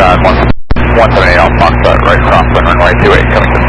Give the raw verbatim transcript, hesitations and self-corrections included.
uh, one seventy-eight Alpha Foxtrot, right crosswind runway two eight, coming to